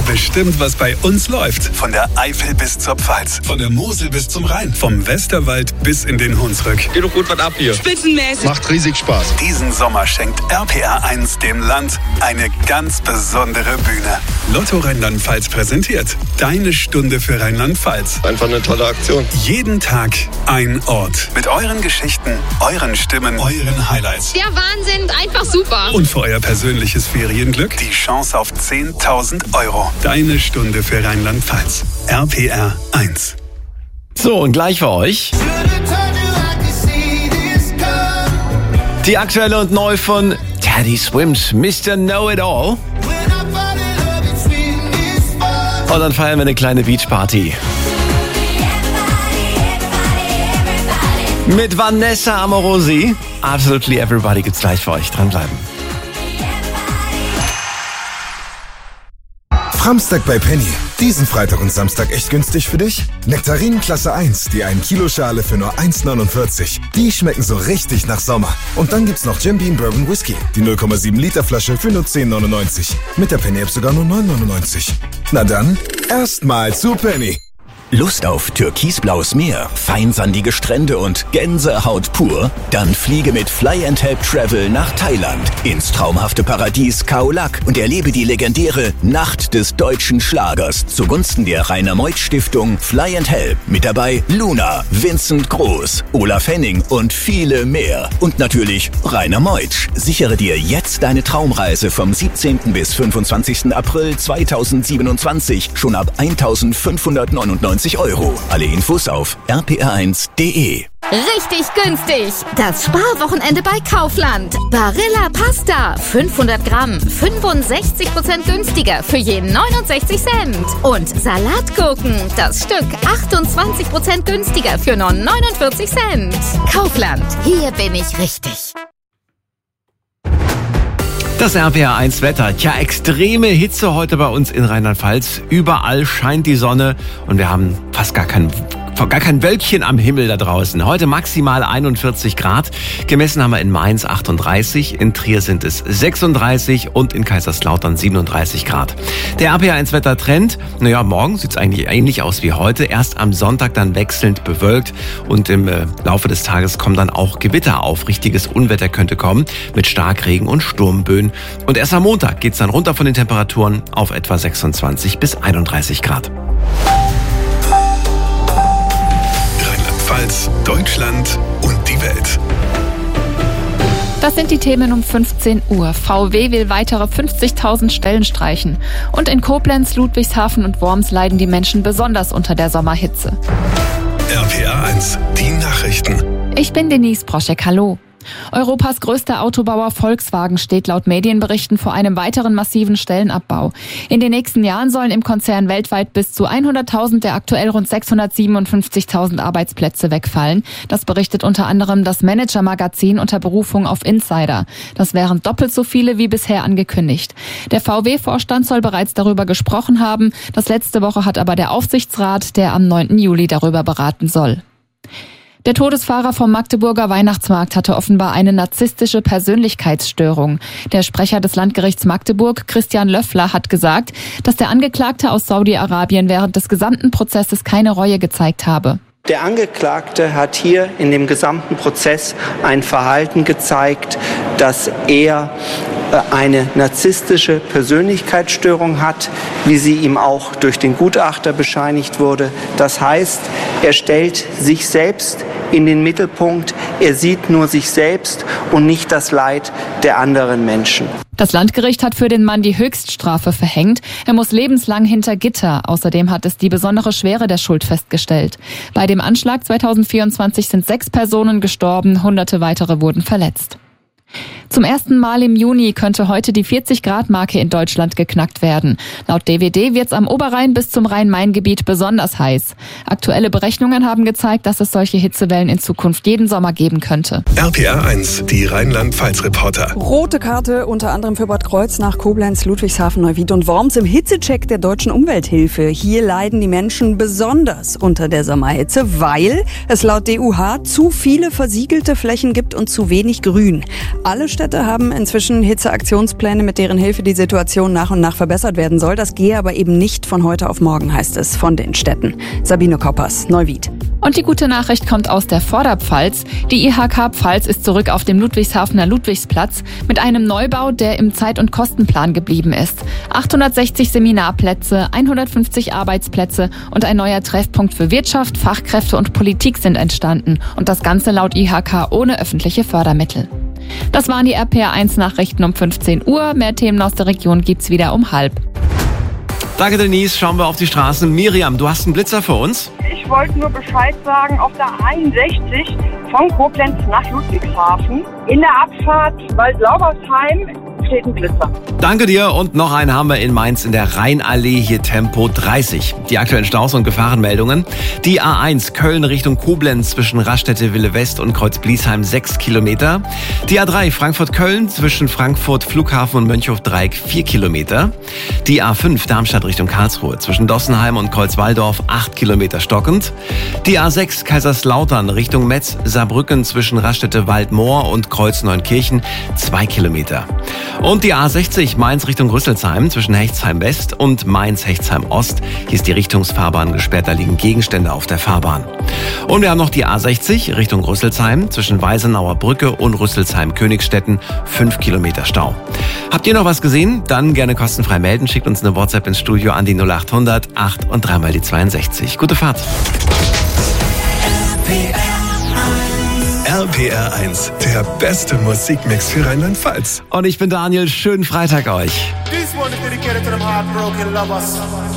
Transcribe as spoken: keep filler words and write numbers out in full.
bestimmt, was bei uns läuft. Von der Eifel bis zur Pfalz, von der Mosel bis zum Rhein, vom Westerwald bis in den Hunsrück. Geht doch gut was ab hier. Spitzenmäßig. Macht riesig Spaß. Diesen Sommer schenkt R P R eins dem Land eine ganz besondere Bühne. Lotto Rheinland-Pfalz präsentiert Deine Stunde für Rheinland-Pfalz. Einfach eine tolle Aktion. Jeden Tag ein Ort. Mit euren Geschichten, euren Stimmen, euren Highlights. Der Wahnsinn, einfach super. Und für euer persönliches Ferienglück die Chance auf zehntausend Euro. Deine Stunde für Rheinland-Pfalz. R P R eins. So, und gleich für euch die aktuelle und neu von Teddy Swims, Mister Know-It-All. Und dann feiern wir eine kleine Beachparty. Mit Vanessa Amorosi. Absolutely Everybody gibt's gleich für euch. Dranbleiben. Framstag bei Penny. Diesen Freitag und Samstag echt günstig für dich? Nektarinen Klasse eins, die ein Kilo Schale für nur eins neunundvierzig. Die schmecken so richtig nach Sommer. Und dann gibt's noch Jim Beam Bourbon Whisky, die null Komma sieben Liter Flasche für nur zehn neunundneunzig. Mit der Penny App sogar nur neun neunundneunzig. Na dann, erstmal zu Penny. Lust auf türkisblaues Meer, feinsandige Strände und Gänsehaut pur? Dann fliege mit Fly and Help Travel nach Thailand ins traumhafte Paradies Khao Lak und erlebe die legendäre Nacht des deutschen Schlagers zugunsten der Rainer Meuth Stiftung Fly and Help. Mit dabei Luna, Vincent Groß, Olaf Henning und viele mehr. Und natürlich Rainer Meuth. Sichere dir jetzt deine Traumreise vom siebzehnten bis fünfundzwanzigsten April zweitausendsiebenundzwanzig schon ab eintausendfünfhundertneunundneunzig Euro. Alle Infos auf r p r eins punkt d e. Richtig günstig! Das Sparwochenende bei Kaufland. Barilla Pasta, fünfhundert Gramm, fünfundsechzig Prozent günstiger für je neunundsechzig Cent. Und Salatgurken, das Stück achtundzwanzig Prozent günstiger für nur neunundvierzig Cent. Kaufland, hier bin ich richtig. Das R P R eins Wetter. Tja, extreme Hitze heute bei uns in Rheinland-Pfalz. Überall scheint die Sonne und wir haben fast gar kein, gar kein Wölkchen am Himmel da draußen. Heute maximal einundvierzig Grad. Gemessen haben wir in Mainz achtunddreißig, in Trier sind es sechsunddreißig und in Kaiserslautern siebenunddreißig Grad. Der R P R eins Wettertrend, naja, morgen sieht es eigentlich ähnlich aus wie heute. Erst am Sonntag dann wechselnd bewölkt und im äh, Laufe des Tages kommen dann auch Gewitter auf. Richtiges Unwetter könnte kommen mit Starkregen und Sturmböen. Und erst am Montag geht's dann runter von den Temperaturen auf etwa sechsundzwanzig bis einunddreißig Grad. Rheinland-Pfalz, Deutschland und die Welt. Das sind die Themen um fünfzehn Uhr. V W will weitere fünfzigtausend Stellen streichen. Und in Koblenz, Ludwigshafen und Worms leiden die Menschen besonders unter der Sommerhitze. R P R eins, die Nachrichten. Ich bin Denise Broschek, hallo. Europas größter Autobauer Volkswagen steht laut Medienberichten vor einem weiteren massiven Stellenabbau. In den nächsten Jahren sollen im Konzern weltweit bis zu hunderttausend der aktuell rund sechshundertsiebenundfünfzigtausend Arbeitsplätze wegfallen. Das berichtet unter anderem das Manager-Magazin unter Berufung auf Insider. Das wären doppelt so viele wie bisher angekündigt. Der V W-Vorstand soll bereits darüber gesprochen haben. Das letzte Woche hat aber der Aufsichtsrat, der am neunten Juli darüber beraten soll. Der Todesfahrer vom Magdeburger Weihnachtsmarkt hatte offenbar eine narzisstische Persönlichkeitsstörung. Der Sprecher des Landgerichts Magdeburg, Christian Löffler, hat gesagt, dass der Angeklagte aus Saudi-Arabien während des gesamten Prozesses keine Reue gezeigt habe. Der Angeklagte hat hier in dem gesamten Prozess ein Verhalten gezeigt, dass er eine narzisstische Persönlichkeitsstörung hat, wie sie ihm auch durch den Gutachter bescheinigt wurde. Das heißt, er stellt sich selbst in den Mittelpunkt, er sieht nur sich selbst und nicht das Leid der anderen Menschen. Das Landgericht hat für den Mann die Höchststrafe verhängt. Er muss lebenslang hinter Gitter. Außerdem hat es die besondere Schwere der Schuld festgestellt. Bei dem Anschlag zweitausendvierundzwanzig sind sechs Personen gestorben, hunderte weitere wurden verletzt. Zum ersten Mal im Juni könnte heute die vierzig-Grad-Marke in Deutschland geknackt werden. Laut D W D wird es am Oberrhein bis zum Rhein-Main-Gebiet besonders heiß. Aktuelle Berechnungen haben gezeigt, dass es solche Hitzewellen in Zukunft jeden Sommer geben könnte. R P R eins, die Rheinland-Pfalz-Reporter. Rote Karte unter anderem für Bad Kreuznach, Koblenz, Ludwigshafen, Neuwied und Worms im Hitzecheck der Deutschen Umwelthilfe. Hier leiden die Menschen besonders unter der Sommerhitze, weil es laut D U H zu viele versiegelte Flächen gibt und zu wenig Grün. Alle Städte haben inzwischen Hitzeaktionspläne, mit deren Hilfe die Situation nach und nach verbessert werden soll. Das gehe aber eben nicht von heute auf morgen, heißt es von den Städten. Sabine Koppers, Neuwied. Und die gute Nachricht kommt aus der Vorderpfalz. Die I H K Pfalz ist zurück auf dem Ludwigshafener Ludwigsplatz mit einem Neubau, der im Zeit- und Kostenplan geblieben ist. achthundertsechzig Seminarplätze, hundertfünfzig Arbeitsplätze und ein neuer Treffpunkt für Wirtschaft, Fachkräfte und Politik sind entstanden. Und das Ganze laut I H K ohne öffentliche Fördermittel. Das waren die R P R eins Nachrichten um fünfzehn Uhr. Mehr Themen aus der Region gibt's wieder um halb. Danke, Denise. Schauen wir auf die Straßen. Miriam, du hast einen Blitzer für uns? Ich wollte nur Bescheid sagen, auf der einundsechzig von Koblenz nach Ludwigshafen in der Abfahrt Waldlaubersheim steht ein Blitzer. Danke dir. Und noch einen haben wir in Mainz in der Rheinallee, hier Tempo dreißig. Die aktuellen Staus und Gefahrenmeldungen. Die A eins Köln Richtung Koblenz zwischen Raststätte Wille West und Kreuz Bliesheim sechs Kilometer. Die A drei Frankfurt-Köln zwischen Frankfurt Flughafen und Mönchhof-Dreieck vier Kilometer. Die A fünf Darmstadt Richtung Karlsruhe zwischen Dossenheim und Kreuzwaldorf acht Kilometer stockend. Die A sechs Kaiserslautern Richtung Metz Saarbrücken zwischen Raststätte Waldmoor und Kreuz Neunkirchen zwei Kilometer. Und die A sechzig Mainz Richtung Rüsselsheim zwischen Hechtsheim West und Mainz Hechtsheim Ost. Hier ist die Richtungsfahrbahn gesperrt, da liegen Gegenstände auf der Fahrbahn. Und wir haben noch die A sechzig Richtung Rüsselsheim zwischen Weisenauer Brücke und Rüsselsheim Königstetten fünf Kilometer Stau. Habt ihr noch was gesehen? Dann gerne kostenfrei melden. Schickt uns eine WhatsApp ins Studio an die null acht hundert acht und dreimal die zweiundsechzig. Gute Fahrt. R P R eins, der beste Musikmix für Rheinland-Pfalz. Und ich bin Daniel. Schönen Freitag euch. This one is dedicated to them heartbroken lovers.